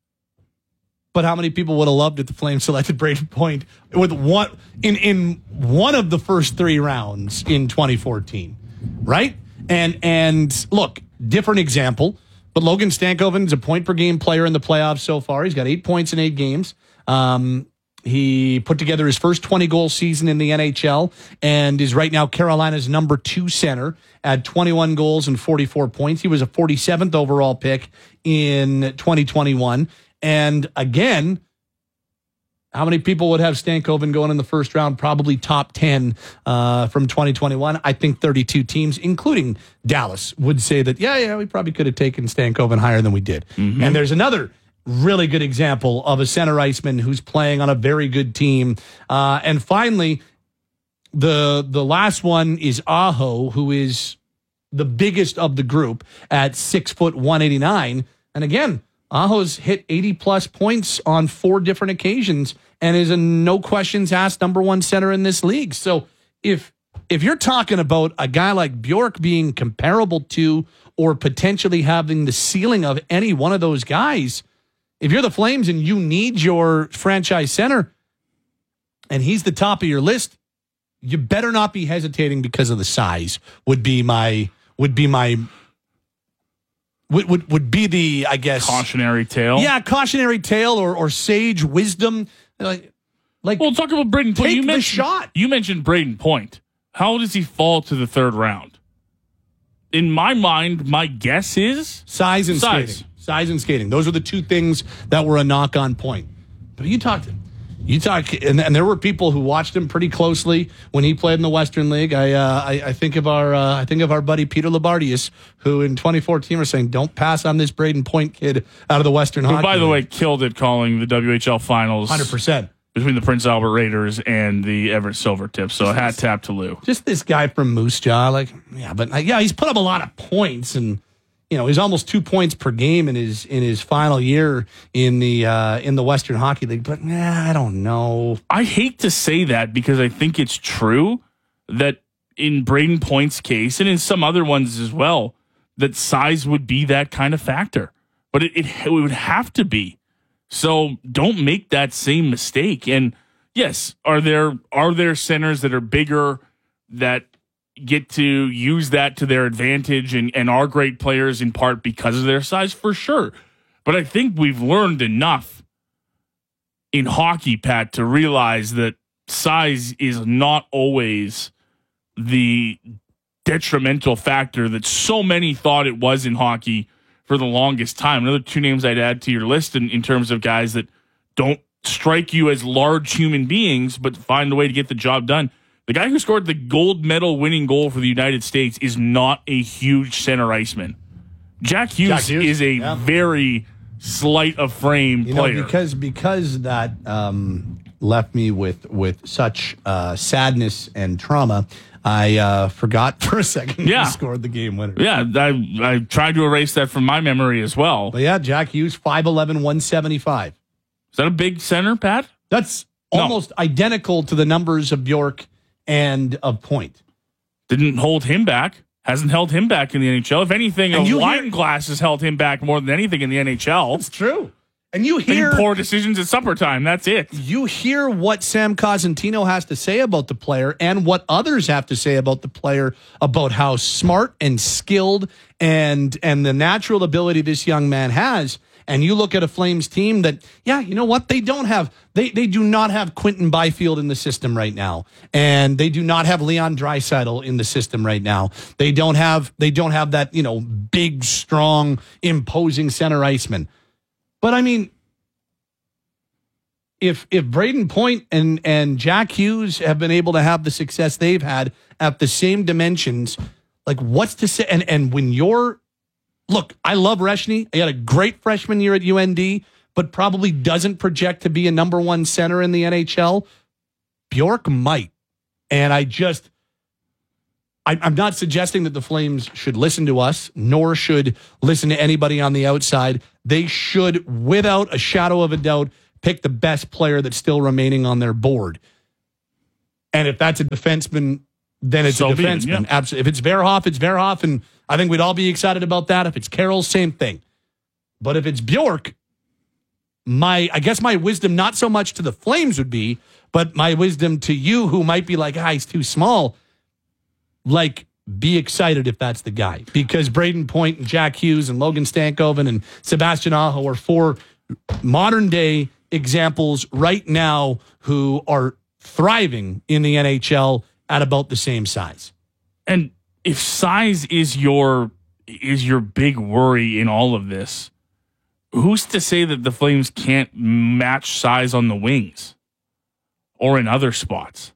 but how many people would have loved if the Flames selected Braden Point with one in, in one of the first three rounds in twenty fourteen, right? And and look, different example, but Logan Stankoven is a point per game player in the playoffs so far. He's got eight points in eight games. Um, he put together his first twenty goal season in the N H L and is right now Carolina's number two center at twenty-one goals and forty-four points. He was a forty-seventh overall pick in twenty twenty-one. And again, how many people would have Stankoven going in the first round? Probably top ten uh, from twenty twenty-one. I think thirty-two teams, including Dallas, would say that, yeah, yeah, we probably could have taken Stankoven higher than we did. Mm-hmm. And there's another really good example of a center iceman who's playing on a very good team. Uh, and finally, the the last one is Aho, who is the biggest of the group at six foot one eighty-nine. And again, Aho's hit eighty plus points on four different occasions and is a no questions asked number one center in this league. So if if you're talking about a guy like Bjork being comparable to or potentially having the ceiling of any one of those guys, if you're the Flames and you need your franchise center and he's the top of your list, you better not be hesitating because of the size. Would be my would be my Would, would would be the, I guess, cautionary tale. Yeah, cautionary tale or or sage wisdom. Like, like well, talk about Braden Point. Take You the mentioned, shot. You mentioned Braden Point. How does he fall to the third round? In my mind, my guess is size and size. skating. Size and skating. Those were the two things that were a knock on Point. But you talked. You talk, and, and there were people who watched him pretty closely when he played in the Western League. I, uh, I, I think of our, uh, I think of our buddy Peter Labardius, who in twenty fourteen was saying, "Don't pass on this Braden Point kid out of the Western Who, Hockey by the League." way, killed it calling the W H L Finals, Hundred percent between the Prince Albert Raiders and the Everett Silvertips. So a hat tap to Lou. Just this guy from Moose Jaw, like, yeah, but uh, yeah, he's put up a lot of points and. You know, he's almost two points per game in his in his final year in the uh, in the Western Hockey League. But nah, I don't know. I hate to say that because I think it's true that in Braden Point's case and in some other ones as well, that size would be that kind of factor. But it, it, it would have to be. So don't make that same mistake. And yes, are there are there centers that are bigger that get to use that to their advantage and, and are great players in part because of their size? For sure. But I think we've learned enough in hockey, Pat, to realize that size is not always the detrimental factor that so many thought it was in hockey for the longest time. Another two names I'd add to your list in, in terms of guys that don't strike you as large human beings, but find a way to get the job done. The guy who scored the gold medal winning goal for the United States is not a huge center iceman. Jack Hughes, Jack Hughes is a yeah. very slight of frame you player. Know, because because that um, left me with with such uh, sadness and trauma. I uh, forgot for a second yeah. he scored the game winner. Yeah, I I tried to erase that from my memory as well. But yeah, Jack Hughes, five eleven, one seventy-five. Is that a big center, Pat? That's almost no. identical to the numbers of Bjork and of Point. Didn't hold him back. Hasn't held him back in the N H L. If anything, and a wine hear- glass has held him back more than anything in the N H L. That's true. And you hear poor decisions at supper time. That's it. You hear what Sam Cosentino has to say about the player and what others have to say about the player, about how smart and skilled and and the natural ability this young man has. And you look at a Flames team that, yeah, you know what? They don't have, they they do not have Quentin Byfield in the system right now. And they do not have Leon Draisaitl in the system right now. They don't have, they don't have that, you know, big, strong, imposing center iceman. But I mean, if if Braden Point and, and Jack Hughes have been able to have the success they've had at the same dimensions, like what's to say? And, and when you're, look, I love Reshny. He had a great freshman year at U N D, but probably doesn't project to be a number one center in the N H L. Bjork might. And I just, I, I'm not suggesting that the Flames should listen to us, nor should listen to anybody on the outside. they should, without a shadow of a doubt, pick the best player that's still remaining on their board. And if that's a defenseman, then it's So a be it, defenseman. yeah. Absolutely. If it's Verhoff, it's Verhoff, and I think we'd all be excited about that. If it's Carroll, same thing. But if it's Bjork, my I guess my wisdom, not so much to the Flames would be, but my wisdom to you who might be like, ah, he's too small, like, be excited if that's the guy. Because Braden Point and Jack Hughes and Logan Stankoven and Sebastian Aho are four modern-day examples right now who are thriving in the N H L at about the same size. And if size is your is your big worry in all of this, who's to say that the Flames can't match size on the wings or in other spots?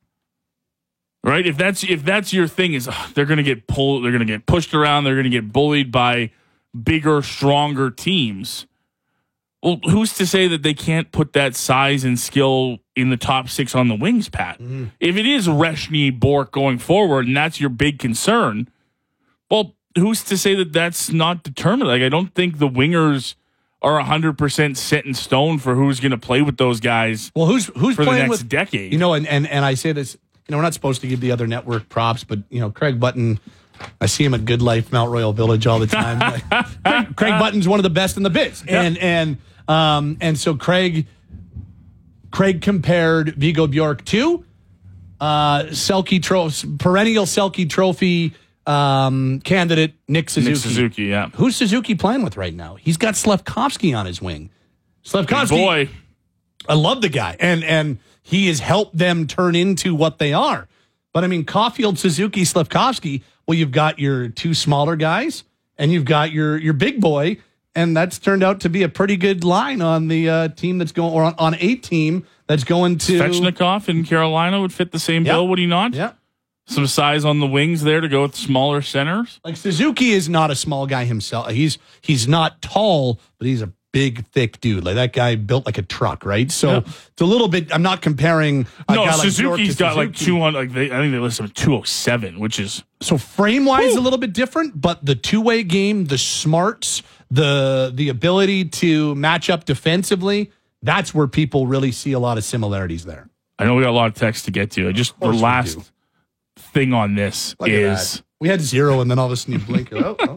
Right? If that's if that's your thing, is ugh, they're going to get pulled, they're going to get pushed around, they're going to get bullied by bigger, stronger teams. Well, who's to say that they can't put that size and skill in the top six on the wings, Pat? Mm-hmm. If it is Reshny, Bork going forward, and that's your big concern, well, who's to say that that's not determined? Like, I don't think the wingers are one hundred percent set in stone for who's going to play with those guys. Well, who's who's for playing the next with, decade? You know, and, and and I say this, you know, we're not supposed to give the other network props, but you know, Craig Button, I see him at Good Life, Mount Royal Village all the time. Like, Craig, Craig Button's one of the best in the biz, Yeah. and and um and so Craig Craig compared Viggo Bjork to uh Selke trophy, perennial Selke Trophy um candidate Nick Suzuki. Nick Suzuki, yeah. Who's Suzuki playing with right now? He's got Slafkovsky on his wing. Slafkovsky, boy, I love the guy, and and he has helped them turn into what they are. But I mean, Caulfield, Suzuki, Slafkovsky. Well, you've got your two smaller guys, and you've got your your big boy, and that's turned out to be a pretty good line on the uh, team that's going, or on, on a team that's going to. Svechnikov in Carolina would fit the same Yep. bill, would he not? Yeah. Some size on the wings there to go with smaller centers. Like Suzuki is not a small guy himself. He's he's not tall, but he's a big, thick dude. Like that guy built like a truck, right? So Yeah. it's a little bit. I'm not comparing. A No, guy like Bjork Suzuki's to got like Suzuki. two hundred. Like they, I think they list him at two oh seven, which is So frame wise, a little bit different, but the two way game, the smarts, the the ability to match up defensively, that's where people really see a lot of similarities there. I know we got a lot of text to get to. I just the course we last do. thing on this Look at is that. We had zero, and then all of a sudden you blink. Oh, oh.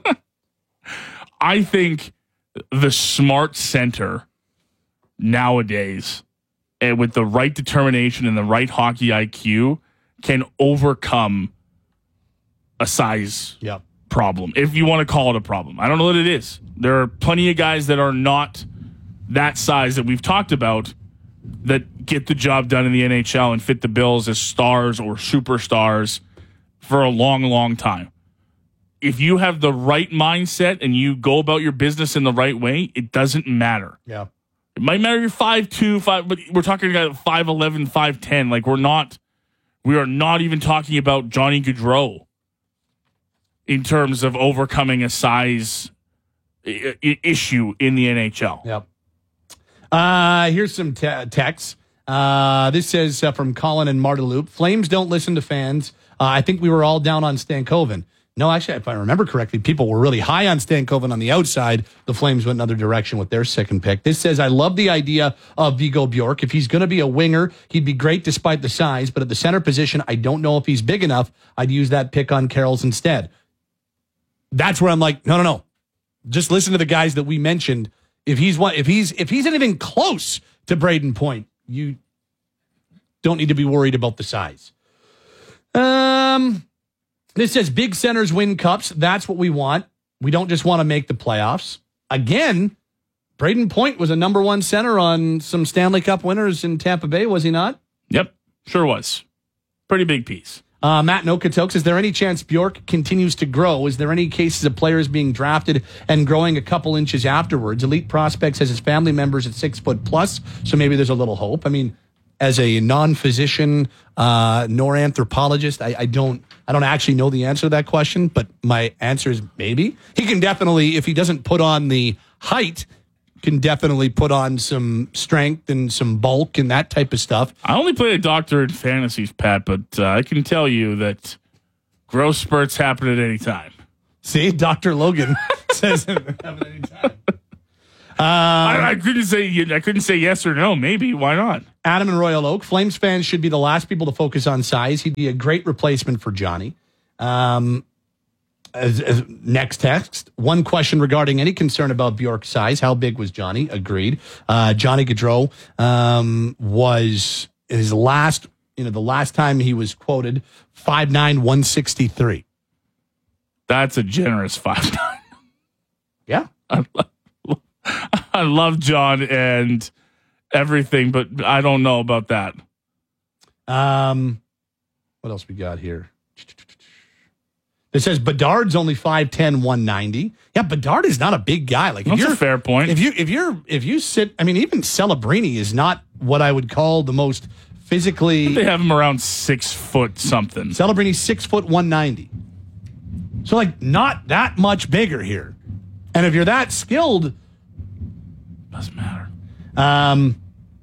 I think the smart center nowadays, and with the right determination and the right hockey I Q, can overcome a size Yep. problem, if you want to call it a problem. I don't know what it is. There are plenty of guys that are not that size that we've talked about that get the job done in the N H L and fit the bills as stars or superstars for a long, long time. If you have the right mindset and you go about your business in the right way, it doesn't matter. Yeah. It might matter you're five two, five, but we're talking about five eleven, five ten. Like we're not, we are not even talking about Johnny Gaudreau in terms of overcoming a size I- I- issue in the N H L. Yep. Uh, here's some te- texts. Uh, this says uh, from Colin and Marta Loop. Flames don't listen to fans. Uh, I think we were all down on Stankoven. No, actually, if I remember correctly, people were really high on Stankoven on the outside. The Flames went another direction with their second pick. This says, I love the idea of Viggo Bjork. If he's going to be a winger, he'd be great despite the size. But at the center position, I don't know if he's big enough. I'd use that pick on Carroll's instead. That's where I'm like, no, no, no. Just listen to the guys that we mentioned. If he's one, if he's if he's anything close to Braden Point, you don't need to be worried about the size. Um, this says big centers win cups. That's what we want. We don't just want to make the playoffs. Again, Braden Point was a number one center on some Stanley Cup winners in Tampa Bay, was he not? Yep, sure was. Pretty big piece. Uh, Matt Nokatokes, is there any chance Bjork continues to grow? Is there any cases of players being drafted and growing a couple inches afterwards? Elite Prospects has his family members at six foot plus, so maybe there's a little hope. I mean, as a non-physician uh, nor anthropologist, I, I don't I don't actually know the answer to that question, but my answer is maybe. He can definitely, if he doesn't put on the height, can definitely put on some strength and some bulk and that type of stuff. I only play a doctor in fantasies, Pat, but uh, I can tell you that growth spurts happen at any time. See, Doctor Logan says it happen at any time. I, I couldn't say I couldn't say yes or no. Maybe. Why not? Adam in Royal Oak. Flames fans should be the last people to focus on size. He'd be a great replacement for Johnny. Um, as, as next text. One question regarding any concern about Bjork's size. How big was Johnny? Agreed. Uh, Johnny Gaudreau um, was in his last, you know, the last time he was quoted, five nine, one sixty-three. That's a generous five nine. Yeah. I love, I love John and everything, but I don't know about that. Um, what else we got here? It says Bedard's only five ten, one ninety. Yeah, Bedard is not a big guy. Like, if That's you're, a fair point. If you if you're if you sit, I mean, even Celebrini is not what I would call the most physically. They have him around six foot something. Celebrini's six foot one ninety. So, like, not that much bigger here. And if you're that skilled, doesn't matter. Um,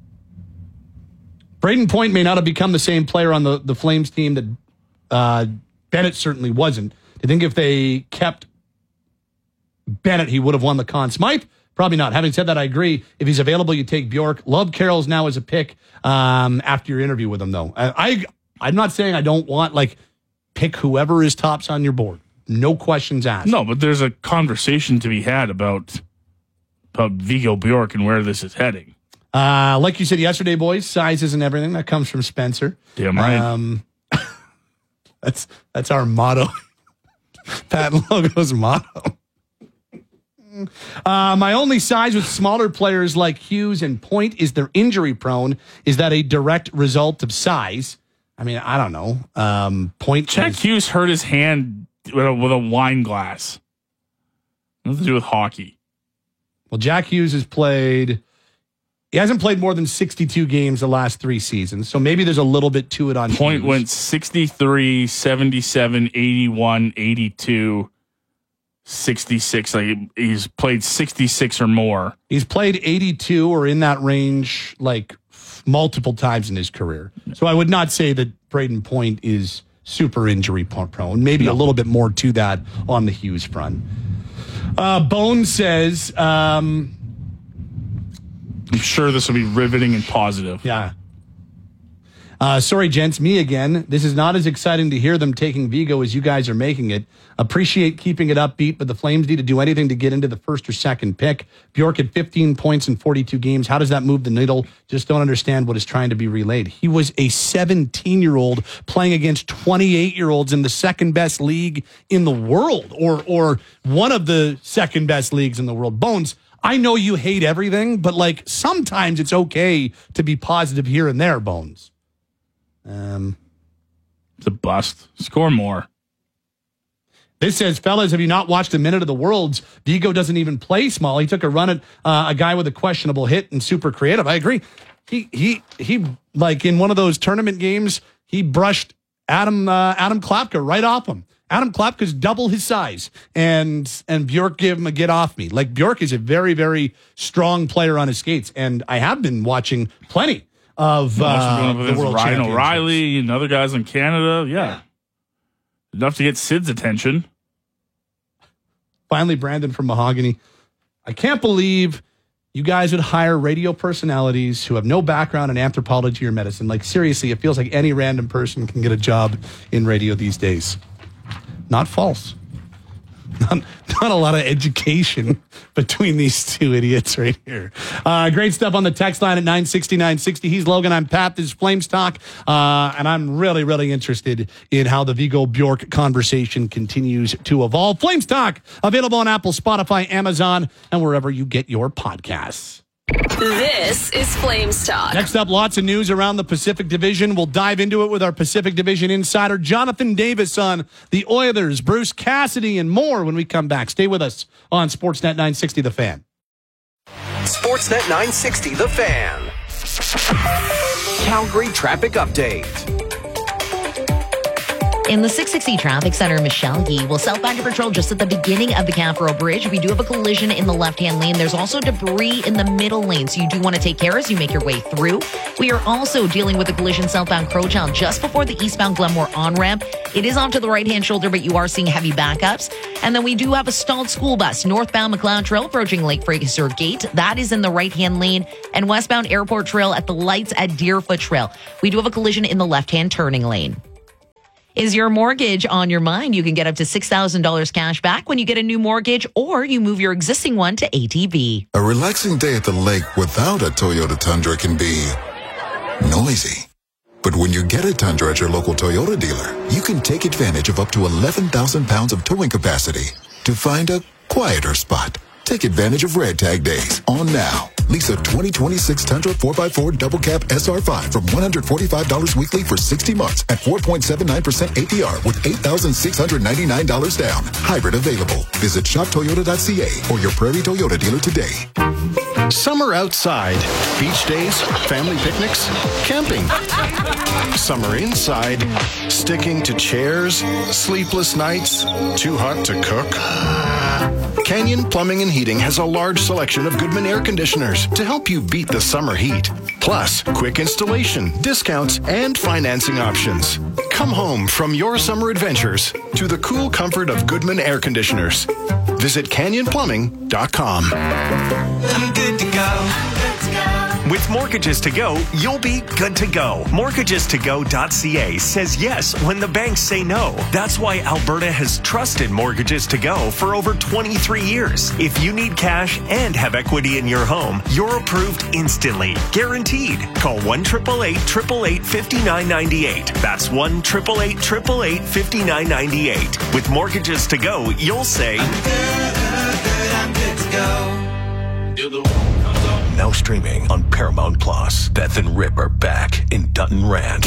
Braden Point may not have become the same player on the, the Flames team that uh, Bennett certainly wasn't. Do you think if they kept Bennett, he would have won the Conn Smythe? Probably not. Having said that, I agree. If he's available, you take Bjork. Love Carroll's now as a pick um, after your interview with him, though. I, I, I'm not saying I don't want, like, pick whoever is tops on your board. No questions asked. No, but there's a conversation to be had about, about Viggo Bjork and where this is heading. Uh, like you said yesterday, boys, size isn't everything. That comes from Spencer. Damn right. Um, that's that's our motto. Pat Logo's motto. Uh, my only size with smaller players like Hughes and Point is they're injury prone. Is that a direct result of size? I mean, I don't know. Um, Point. Jack has, Hughes hurt his hand with a, with a wine glass. Nothing to do with hockey. Well, Jack Hughes has played. He hasn't played more than sixty-two games the last three seasons, so maybe there's a little bit to it on Point Hughes. Went sixty-three, seventy-seven, eighty-one, eighty-two, sixty-six. Like, he's played sixty-six or more. He's played eighty-two or in that range like multiple times in his career. So I would not say that Braden Point is super injury prone. Maybe no. a little bit more to that on the Hughes front. Uh, Bone says... Um, I'm sure this will be riveting and positive. Yeah. Uh, sorry, gents, me again. This is not as exciting to hear them taking Viggo as you guys are making it. Appreciate keeping it upbeat, but the Flames need to do anything to get into the first or second pick. Bjork had fifteen points in forty-two games. How does that move the needle? Just don't understand what is trying to be relayed. He was a seventeen-year-old playing against twenty-eight-year-olds in the second-best league in the world, or or one of the second-best leagues in the world. Bones, I know you hate everything, but, like, sometimes it's okay to be positive here and there, Bones. Um, it's a bust. Score more. This says, fellas, have you not watched a minute of the Worlds? Viggo doesn't even play small. He took a run at uh, a guy with a questionable hit and super creative. I agree. He, he, he, like, in one of those tournament games, he brushed Adam, uh, Adam Klapka right off him. Adam Klapka's double his size, and and Bjork gave him a get off me. Like, Bjork is a very, very strong player on his skates, and I have been watching plenty of uh, the World Ryan Championships. O'Reilly and other guys in Canada. Yeah. Enough to get Sid's attention. Finally, Brandon from Mahogany. I can't believe you guys would hire radio personalities who have no background in anthropology or medicine. Like, seriously, it feels like any random person can get a job in radio these days. Not false. Not, not a lot of education between these two idiots right here. Uh, great stuff on the text line at nine sixty, nine sixty. He's Logan. I'm Pat. This is Flames Talk. Uh, and I'm really, really interested in how the Viggo Bjork conversation continues to evolve. Flames Talk, available on Apple, Spotify, Amazon, and wherever you get your podcasts. This is Flames Talk. Next up, lots of news around the Pacific Division. We'll dive into it with our Pacific Division insider, Jonathan Davis, on the Oilers, Bruce Cassidy, and more when we come back. Stay with us on Sportsnet nine sixty The Fan. Sportsnet nine sixty The Fan. Calgary traffic update. In the six sixty Traffic Center, Michelle Yee will southbound to patrol just at the beginning of the Caffaro Bridge. We do have a collision in the left-hand lane. There's also debris in the middle lane, so you do want to take care as you make your way through. We are also dealing with a collision southbound Crowtown just before the eastbound Glenmore on-ramp. It is off to the right-hand shoulder, but you are seeing heavy backups. And then we do have a stalled school bus northbound McLeod Trail approaching Lake Fraser Gate. That is in the right-hand lane. And westbound Airport Trail at the lights at Deerfoot Trail. We do have a collision in the left-hand turning lane. Is your mortgage on your mind? You can get up to six thousand dollars cash back when you get a new mortgage or you move your existing one to A T B. A relaxing day at the lake without a Toyota Tundra can be noisy. But when you get a Tundra at your local Toyota dealer, you can take advantage of up to eleven thousand pounds of towing capacity to find a quieter spot. Take advantage of Red Tag Days on now. Lease a twenty twenty-six Tundra four by four Double Cab S R five from one hundred forty-five dollars weekly for sixty months at four point seven nine percent A P R with eight thousand six hundred ninety-nine dollars down. Hybrid available. Visit shop toyota dot c a or your Prairie Toyota dealer today. Summer outside. Beach days, family picnics, camping. Summer inside. Sticking to chairs, sleepless nights, too hot to cook. Canyon Plumbing and Heating has a large selection of Goodman air conditioners to help you beat the summer heat. Plus, quick installation, discounts, and financing options. Come home from your summer adventures to the cool comfort of Goodman air conditioners. Visit canyon plumbing dot com. I'm good to go. With Mortgages to Go, you'll be good to go. mortgages to go dot c a says yes when the banks say no. That's why Alberta has trusted Mortgages to Go for over twenty-three years. If you need cash and have equity in your home, you're approved instantly. Guaranteed. Call one eight eight eight, eight eight eight, five nine nine eight. That's one eight eight eight, eight eight eight, five nine nine eight. With Mortgages to Go, you'll say, I'm good, good, I'm good to go. Do the Now streaming on Paramount Plus. Beth and Rip are back in Dutton Ranch.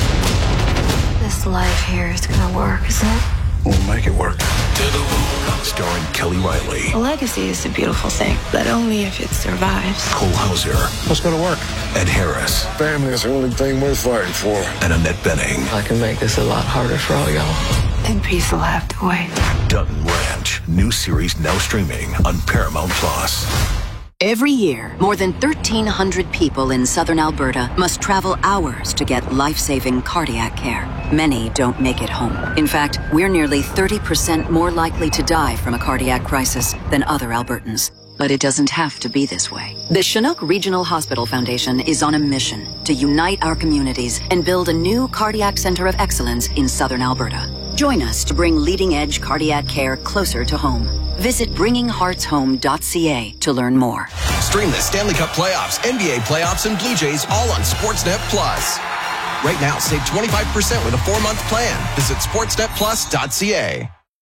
This life here is gonna work, isn't it? We'll make it work. Starring Kelly Riley. A legacy is a beautiful thing, but only if it survives. Cole Hauser. Let's go to work. Ed Harris. Family is the only thing worth fighting for. And Annette Benning. I can make this a lot harder for all y'all. And peace will have to wait. Dutton Ranch. New series now streaming on Paramount Plus. Every year, more than thirteen hundred people in southern Alberta must travel hours to get life-saving cardiac care. Many don't make it home. In fact, we're nearly thirty percent more likely to die from a cardiac crisis than other Albertans. But it doesn't have to be this way. The Chinook Regional Hospital Foundation is on a mission to unite our communities and build a new cardiac center of excellence in southern Alberta. Join us to bring leading-edge cardiac care closer to home. Visit bringing hearts home dot c a to learn more. Stream the Stanley Cup playoffs, N B A playoffs, and Blue Jays all on Sportsnet Plus. Right now, save twenty-five percent with a four-month plan. Visit sportsnet plus dot c a.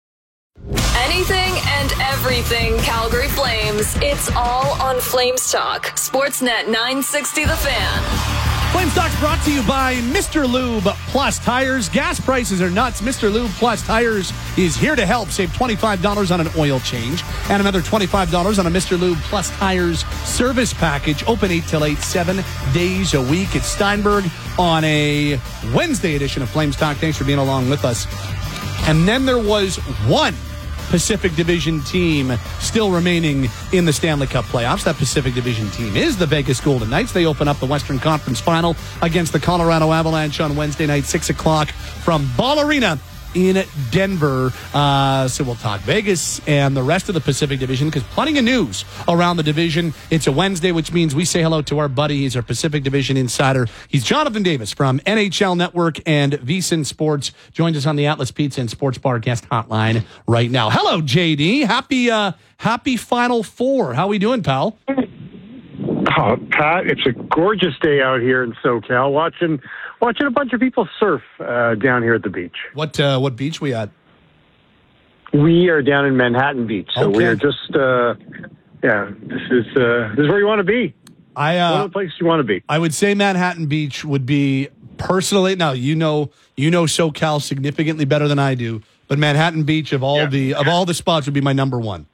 Anything and everything Calgary Flames. It's all on Flames Talk. Sportsnet nine sixty The Fan. Flames Talk's brought to you by Mister Lube Plus Tires. Gas prices are nuts. Mister Lube Plus Tires is here to help. Save twenty-five dollars on an oil change and another twenty-five dollars on a Mister Lube Plus Tires service package. Open eight till eight, seven days a week. It's Steinberg on a Wednesday edition of Flames Talk. Thanks for being along with us. And then there was one Pacific Division team still remaining in the Stanley Cup playoffs. That Pacific Division team is the Vegas Golden Knights. They open up the Western Conference Final against the Colorado Avalanche on Wednesday night, six o'clock from Ball Arena in Denver. Uh, so we'll talk Vegas and the rest of the Pacific Division because plenty of news around the division. It's a Wednesday, which means we say hello to our buddy. He's our Pacific Division insider. He's Jonathan Davis from N H L Network and VSiN Sports. Joins us on the Atlas Pizza and Sports Bar guest hotline right now. Hello, J D. Happy, uh, happy Final Four. How we doing, pal? Oh, Pat, it's a gorgeous day out here in SoCal. Watching watching a bunch of people surf uh, down here at the beach. What uh, what beach we at? We are down in Manhattan Beach, so Okay. we're just uh, yeah. This is uh, this is where you want to be. I uh, One of the places you want to be. I would say Manhattan Beach would be personally. Now you know you know SoCal significantly better than I do, but Manhattan Beach of all Yeah. the of all the spots would be my number one.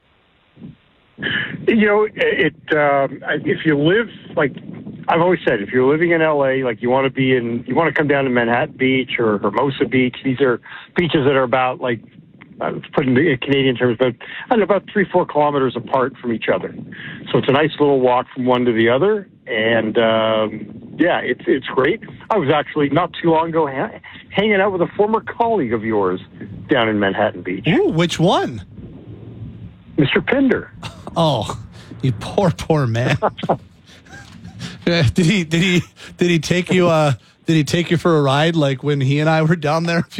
You know, it. Um, if you live like I've always said, if you're living in L A, like you want to be in, you want to come down to Manhattan Beach or Hermosa Beach. These are beaches that are about like, uh, put in Canadian terms, but I don't know, about three, four kilometers apart from each other. So it's a nice little walk from one to the other. and um, yeah, it's it's great. I was actually not too long ago ha- hanging out with a former colleague of yours down in Manhattan Beach. Ooh, which one? Mister Pinder. Oh, you poor, poor man. did he? Did he? Did he take you? Uh, did he take you for a ride like when he and I were down there? A few